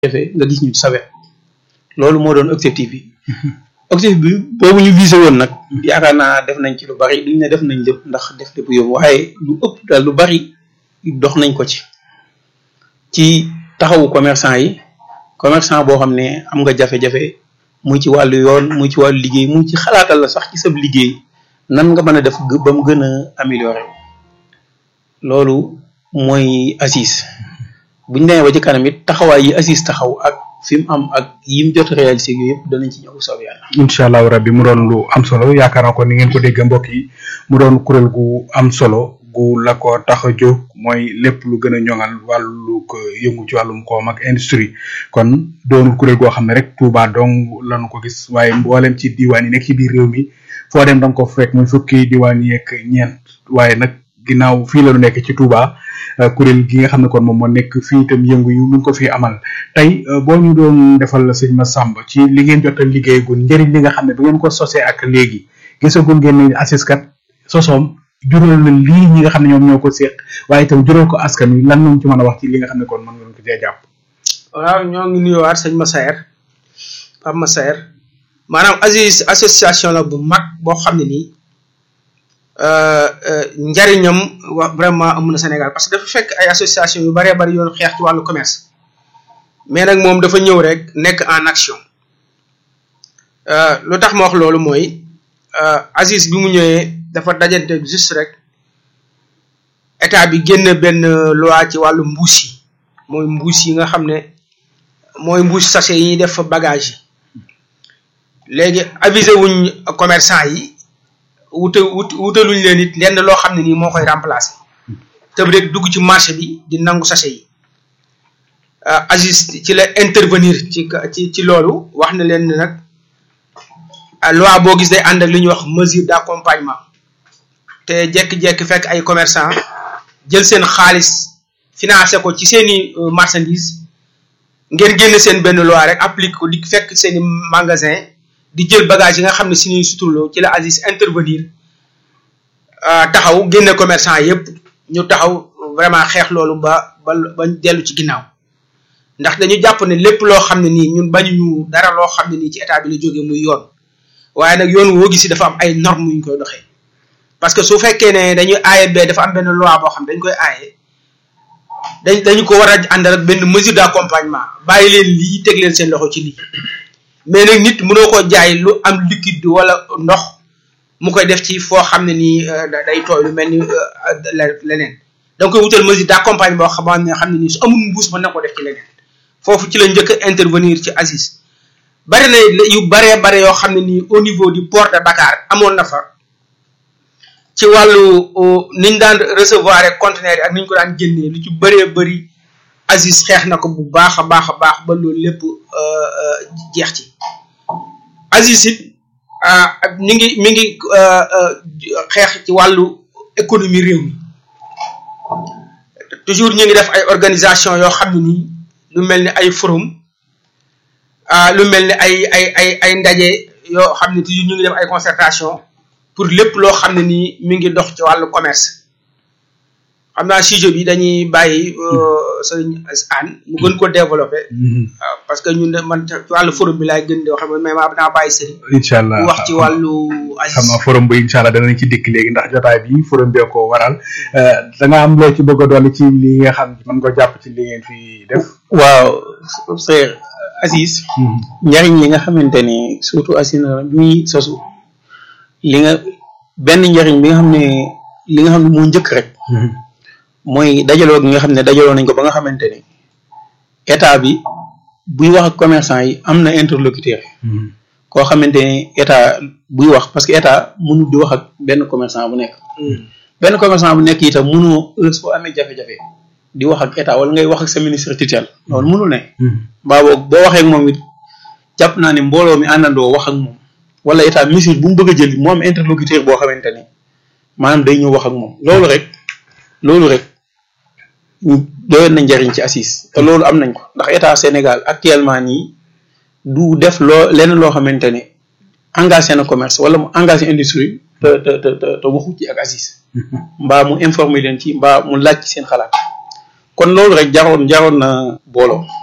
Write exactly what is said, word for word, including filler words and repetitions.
defee nga gis ñu sawe loolu moo doon objectif bi objectif bi boobu ñu visé woon nag yaakaar naa def nañ ci lu bari duñ ne def nañ lépp ndax def lépp yomb waaye lu ëpp daal lu bari dox nañ ko ci ci taxawu commerçant yi commerçant boo xam ne am nga jafe-jafe muy ci wàllu yoon muy ci wàllu liggéey muy ci xalaatal la sax ci sab liggéey nan nga mën a def ba mu gën a améliorer loolu mooy ACIS buñ demee ba ci kanam it taxawaay yi ACIS taxaw ak fi mu am ak yi mu jot réalisé yooyu yëpp danañ ci ñëw soob yàlla. incha allahu rabbi mu doon lu am solo yaakaar naa ko ni ngeen ko dégg mbokk yi mu doon kuréel gu am solo gu la ko tax a jóg mooy lépp lu gën a ñoŋal wàllu yëngu ci wàllum koom ak industrie kon doonul kuréel goo xam ne rek Touba dong lañu ko gis waaye mboolem ci diwaan yi nekk ci biir réew mi foo dem danga ko fekk muy fukki diwaan yeeg ñeent waaye nag ginnaaw fii la ñu nekk ci Touba kuréel gi nga xam ne kon moom moo nekk fii itam yëngu yu ñu ko fi amal tey boo ñu doon defal sëñ Massamba ci li ngeen jot a liggéeyagul njëriñ li nga xam ne bu ngeen ko sosee ak léegi gisagul ngeen ne ACIS kat sosoom jural na lii ñi nga xam ne ñoom ñoo ko seq waaye itam jural ko askan wi lan lañ ci mën a wax ci li nga xam ne kon mën nga ko cee jàpp. waaw ñoo ngi nuyuwaat sëñ Massaer Pape Massaer maanaam ACIS association la bu mag boo xam ne nii njariñam wax vraiment amu na Sénégal parce que dafa fekk ay association yu bëree bëri yoon xeex ci wàllu commerce mais nag moom dafa ñëw rek nekk en action lu tax ma wax loolu mooy ACIS bi mu ñëwee dafa dajante juste rek état bi génn benn loi ci wàllu mbuus yi mooy mbuus yi nga xam ne mooy mbuus sachet yi ñuy def bagage yi léegi avisé wuñ commerçant yi wute wut wutaluñ leen it lenn loo xam ne nii moo koy remplacer te rek dugg ci marché bi di nangu sachet yi ACIS ci la intervenir ci ci ci loolu wax na leen nag loi boo gis day ànd ak li ñuy wax mesure d'accompagnement te jekki-jekki fekk ay commerçant jël seen xaalis financé ko ci seeni marchandise ngeen génn seen benn loi rek applique ko di fekk seeni magasin di jël bagage yi nga xam ne si ñuy suturloo ci la ACIS intervenir taxaw génne commerçant yépp ñu taxaw vraiment xeex loolu ba ba ba dellu ci ginnaaw ndax dañu jàpp ne lépp loo xam ne nii ñun bañuñu dara loo xam ne nii ci état bi la jógee muy yoon waaye nag yoon woo gis dafa am ay normes yu ñu koy doxee parce que su fekkee ne dañuy aaye bee dafa am benn loi boo xam dañ koy aaye dañ dañu ko war a ànd ak benn mesure d'accompagnement bàyyi leen lii teg leen seen loxo ci lii mais nag nit mënoo ko jaay lu am liquide wala ndox mu koy def ci foo xam ne nii day tooy lu mel ni leneen da nga koy wutal mesure d'accompagnement boo xam ne xam ne nii su amul mbuus mën na ko def ci leneen foofu ci la njëkk a intervenir ci ACIS bari na yu baree bare yoo xam ne nii au niveau du port de Dakar amoon na fa ci wàllu niñ daan recevoir conteneurs yi ak niñ ko daan génnee lu ci bëree bëri ACIS xeex na ko bu baax a baax a baax ba loolu lépp jeex ci ACIS it mi ngi mi ngi xeex ci wàllu économie réew mi toujours ñu ngi def ay organisation yoo xam ne nii lu mel ni ay forum lu mel ni ay ay ay ay ndaje yoo xam ne toujours ñu ngi def ay concertation pour lépp loo xam ne nii mi ngi dox ci wàllu commerce xam naa sujet bi dañuy bàyyi sëñ Anne mu gën ko développer waaw parce que ñun man ci wàllu forum bi laay gën di wax mais ma naa bàyyi sëriñ incha allah wax ci wàllu xam naa forum bi incha allah danañ ci dikk léegi ndax jotaay bi forum bee ko waral da nga am loo ci bëgg a dolli ci li nga xam mën ko jàpp ci li ngeen fi def waaw c'est ACIS njariñ li nga xamante ne surtout ACIS na bi muy sosu li nga benn njariñ bi nga xam ne li nga xam ne moo njëkk rek mooy dajaloo gi nga xam ne dajaloo nañ ko ba nga xamante ne état bi buy wax ak commerçant yi am na interlocuteur koo xamante ne état buy wax parce que état mënul di wax ak benn commerçant bu nekk benn commerçant bu nekk itam mënoo heure soo amee jafe-jafe di wax ak état wala ngay wax ak sa ministre tutelle loolu mënul ne mbaa boog boo waxee ak moom it jàpp naa ne mbooloo mi àndandoo wax ak moom wala état mesure bu mu bëgg a jël moo am interlocuteur boo xamante ne maanaam day ñëw wax ak moom loolu rek loolu rek doyoon na njariñ ci ACIS te loolu am nañ ko ndax état Sénégal actuellement nii du def loo lenn loo xamante ne engagé na commerce wala mu engagé industrie te te te te waxu ci ak ACIS mbaa mu informer leen ci mbaa mu laaj ci seen xalaat kon loolu rek jaroon jaroon na booloo